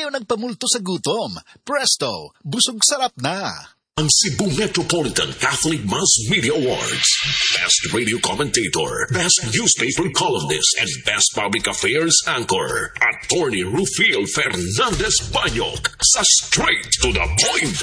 Ayaw nagpamulto sa gutom. Presto, busog sarap na. Ang Cebu Metropolitan Catholic Mass Media Awards. Best Radio Commentator, Best Newspaper Columnist, and Best Public Affairs Anchor. Attorney Rufil Fernandez Banyok sa Straight to the Point.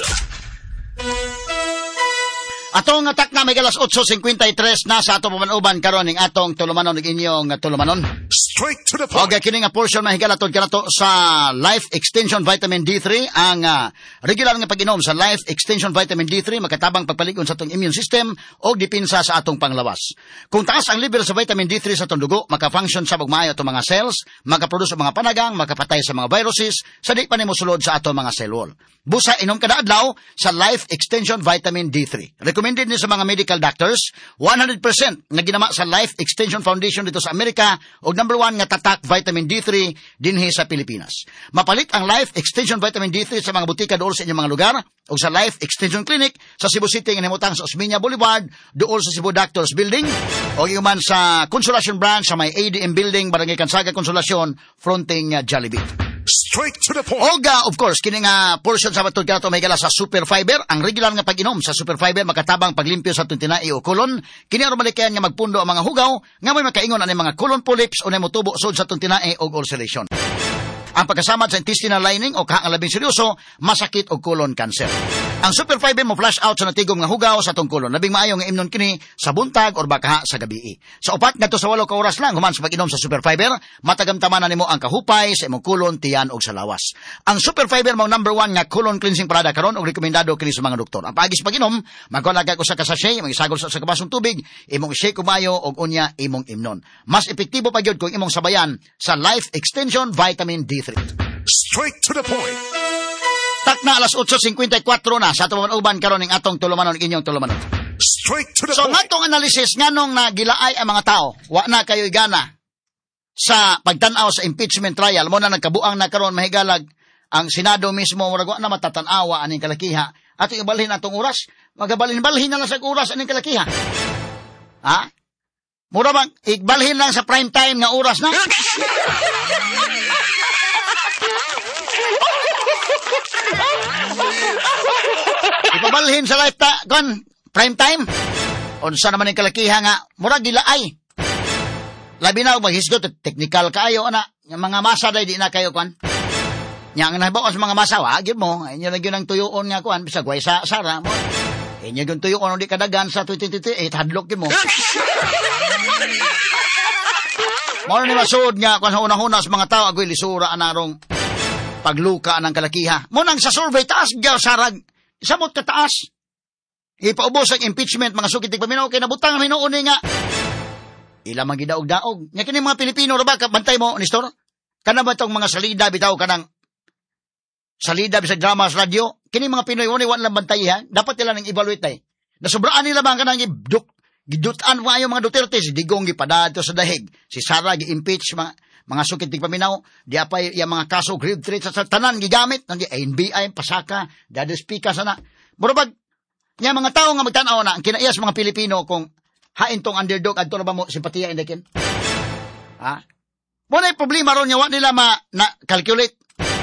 Atong atak na may galas 8:53 na sa atong pamanuban karon ning atong tulumanon ning inyong tulumanon. Straight to the point. Okay, kini nga portion mahigalatod kanato sa Life Extension Vitamin D3 ang regular nga pag-inom sa Life Extension Vitamin D3 makatabang pagpalig-on sa atong immune system o dipinsa sa atong panglawas. Kung taas ang level sa vitamin D3 sa atong dugo, maka-function sa maayo atong mga cells, maka-produce mga panagang, makapatay sa mga viruses, sa di pa nimo sulod sa atong mga cell wall. Busa inom kada adlaw sa Life Extension Vitamin D3. Recommended ni sa mga medical doctors, 100% nga ginama sa Life Extension Foundation dito sa Amerika o number 1 nga tatak vitamin D3 dinhi sa Pilipinas. Mapalit ang Life Extension Vitamin D3 sa mga butika dool sa inyong mga lugar o sa Life Extension Clinic sa Cebu City nga himutang sa Osmeña Boulevard dool sa Cebu Doctors Building o human sa Consolacion Branch sa may ADM Building Barangay Kansaga Consolacion fronting Jollibee. Straight to the point. Oga, of course, kini nga portion sa batod kanato may gala sa Super Fiber. Ang regular nga pag-inom sa Super Fiber makatabang paglimpyo sa tuntinai o kolon. Kini aron malikayan nga magpundo ang mga hugaw nga may makaingon ani mga colon polyps o nay motubo sud sa tuntinai o ulceration. Ang pagkasamad sa intestinal lining o kahang labing seryoso, masakit o colon cancer. Ang Super Fiber mo flush out sa natigom nga hugaw sa tong colon. Labing maayo nga imnon kini sa buntag or baka sa gabi. Sa upat ngadto sa 8 ka oras lang human sa pag-inom sa Super Fiber, matagamtamanan nimo ang kahupay sa imong colon, tiyan og sa lawas. Ang Super Fiber mo number 1 nga colon cleansing product karon og rekomendado kini sa mga doktor. Ang paagis pag-inom, magkuha usa ka sachet, magisagol sa kabasong tubig, imong i-shake og maayo og unya imong imnon. Mas epektibo pa gyud kung imong sabayan sa Life Extension Vitamin D3. Straight to the point. Tak na alas 8:54 na sa atong uban karon ning atong tulumanon inyong tulumanon. Straight to the So point. ngatong analysis nganong nagilaay ang mga tao, wa na kayo gana sa pagtan-aw sa impeachment trial mo na nagkabuang na karon mahigalag ang Senado mismo murag wa na matatanawa aning kalakiha. Ato ibalhin atong oras, magabalhin-balhin na lang sa oras aning kalakiha. Ha? Mura bang igbalhin lang sa prime time nga oras na? Ipabalhin sa life prime time. Unsa naman ang kalakiha nga murag gilaay. Labi na maghisgot technical kaayo ana, yung mga masa day di na kayo kwan. Nya nga nahibaw sa mga masa wa gyud mo, inyo na gyud ang tuyoon nga kwan bisag way sa sara mo. Inyo gyud tuyoon di kadagan sa 2028 hadlok gyud mo. Mao ni masud nga kung sa unang-una sa mga tao agoy lisura anarong pagluka ng kalakiha. Mo nang sa survey taas gyud sarag. Samot ka taas. Ipaubos ang impeachment mga sukitig paminaw kay nabutang hinuon nga. Ila man gidaog-daog. Nya kini mga Pilipino ra ba bantay mo Nestor? Kana ba tong mga salida bitaw kanang salida bisag drama sa radyo? Kini mga Pinoy wala lang bantay ha. Dapat nila nang evaluate tay. Nasubraan nila man kanang gidutan wa mga Duterte si Digong gipadadto sa dahig. Si Sara gi-impeach mga sukitig paminaw, di apay yung mga kaso grave threat sa tanan gigamit ng NBI pasaka, dadespika sana. Murabag nya mga tao nga magtan-aw na ang kinaiyas mga Pilipino kung hain tong underdog adto na ba mo simpatiya indekin. Ha? Mo na problema ron nya wa nila na calculate.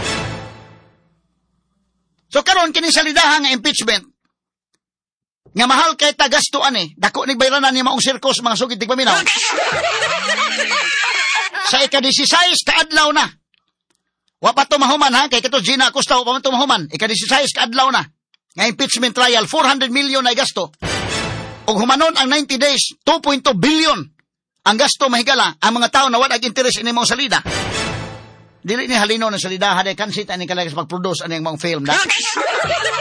So karon kini salidahan nga impeachment nga mahal kay tagastuan dako nig bayranan ni maong sirkos mga sukitig paminaw. Sa ika-16 kaadlaw na. Wa pa to mahuman ha, kay kato Gina Acosta wa pa to mahuman. Ika-16 kaadlaw na. Nga impeachment trial 400 million ay gasto. Og humanon ang 90 days 2.2 billion ang gasto mahigala ang mga tao na wala interest ini mong salida. Dili ni halino ng salida haday kansit ani kalagas pag-produce ani mong film da.